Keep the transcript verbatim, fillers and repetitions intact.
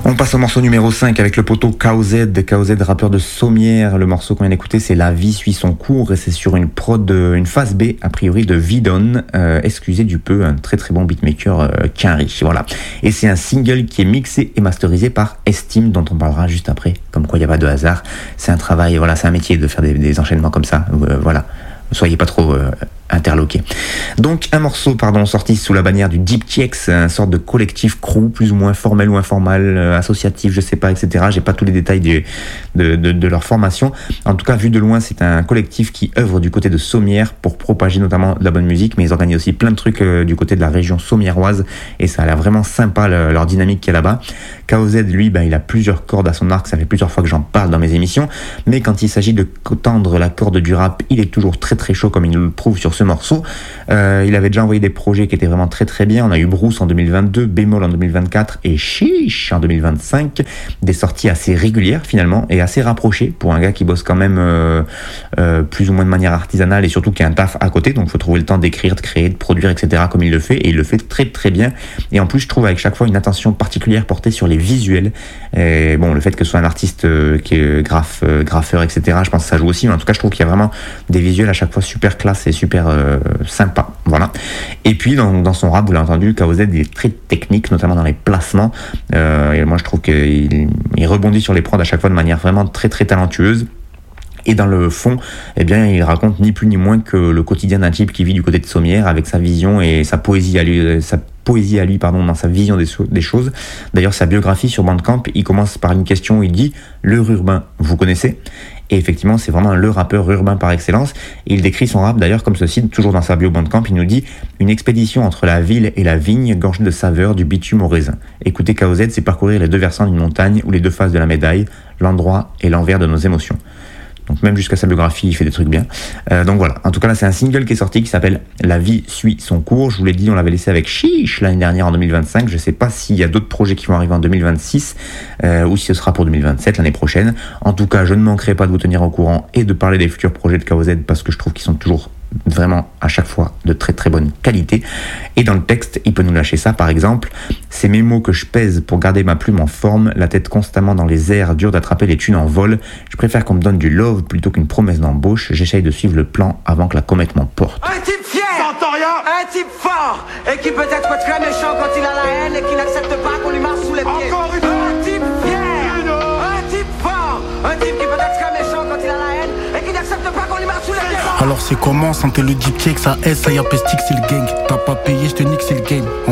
On passe au morceau numéro cinq avec le poteau K O Z, K O Z rappeur de Sommières. Le morceau qu'on vient d'écouter, c'est La vie suit son cours et c'est sur une prod, une phase B a priori de Vidon, euh, excusez du peu, un très très bon beatmaker euh, Quinry, voilà. Et c'est un single qui est mixé et masterisé par Estime, dont on parlera juste après. Comme quoi il n'y a pas de hasard, c'est un travail, voilà, c'est un métier de faire des, des enchaînements comme ça, euh, voilà. Soyez pas trop euh, interloqués. Donc un morceau pardon sorti sous la bannière du Deep T X, un sorte de collectif crew plus ou moins formel ou informel, euh, associatif, je sais pas, et cetera. J'ai pas tous les détails de, de, de, de leur formation. En tout cas, vu de loin, c'est un collectif qui œuvre du côté de Sommières pour propager notamment de la bonne musique, mais ils organisent aussi plein de trucs euh, du côté de la région sommiéroise et ça a l'air vraiment sympa le, leur dynamique qu'il y a là-bas. K O Z, lui, bah, il a plusieurs cordes à son arc, ça fait plusieurs fois que j'en parle dans mes émissions, mais quand il s'agit de tendre la corde du rap, il est toujours très très chaud comme il nous le prouve sur ce morceau. Euh, il avait déjà envoyé des projets qui étaient vraiment très très bien. On a eu Bruce en deux mille vingt-deux, Bémol en deux mille vingt-quatre et Chiche en deux mille vingt-cinq. Des sorties assez régulières finalement et assez rapprochées pour un gars qui bosse quand même euh, euh, plus ou moins de manière artisanale et surtout qui a un taf à côté. Donc il faut trouver le temps d'écrire, de créer, de produire, et cetera comme il le fait et il le fait très très bien. Et en plus je trouve avec chaque fois une attention particulière portée sur les visuels. Et bon, le fait que ce soit un artiste euh, qui est graphe, euh, graffeur, et cetera. Je pense que ça joue aussi. Mais en tout cas je trouve qu'il y a vraiment des visuels à chaque fois super classe et super euh, sympa, voilà. Et puis dans, dans son rap, vous l'avez entendu, K O Z est très technique, notamment dans les placements. Euh, et moi je trouve qu'il il rebondit sur les prods à chaque fois de manière vraiment très très talentueuse. Et dans le fond, eh bien, il raconte ni plus ni moins que le quotidien d'un type qui vit du côté de Sommières avec sa vision et sa poésie à lui, sa poésie à lui, pardon, dans sa vision des, des choses. D'ailleurs, sa biographie sur Bandcamp, il commence par une question où il dit « Le urbain, vous connaissez ?» Et effectivement, c'est vraiment le rappeur urbain par excellence. Et il décrit son rap d'ailleurs comme ceci, toujours dans sa bio Bandcamp, il nous dit « Une expédition entre la ville et la vigne, gorgée de saveur, du bitume au raisin. » Écouter K O Z, c'est parcourir les deux versants d'une montagne ou les deux faces de la médaille, l'endroit et l'envers de nos émotions. Donc même jusqu'à sa biographie, il fait des trucs bien. Euh, donc voilà, en tout cas là c'est un single qui est sorti qui s'appelle La vie suit son cours. Je vous l'ai dit, on l'avait laissé avec Chiche l'année dernière en deux mille vingt-cinq. Je sais pas s'il y a d'autres projets qui vont arriver en deux mille vingt-six euh, ou si ce sera pour deux mille vingt-sept, l'année prochaine. En tout cas, je ne manquerai pas de vous tenir au courant et de parler des futurs projets de K O Z parce que je trouve qu'ils sont toujours vraiment à chaque fois de très très bonne qualité. Et dans le texte, il peut nous lâcher ça par exemple: c'est mes mots que je pèse pour garder ma plume en forme, la tête constamment dans les airs, dur d'attraper les thunes en vol. Je préfère qu'on me donne du love plutôt qu'une promesse d'embauche. J'essaye de suivre le plan avant que la comète m'emporte. Un type fier, t'entends rien. Un type fort et qui peut-être peut très méchant quand il a la haine et qui n'accepte pas qu'on lui marche sous les pieds. Encore une fois. Un type fier, un type fort, un type qui peut être très méchant quand il a la haine et qui n'accepte pas qu'on lui marche sous les pieds. Alors c'est comment, santé le deep check, ça S, ça y a pestique, c'est le gang. T'as pas payé, je te nique, c'est le game.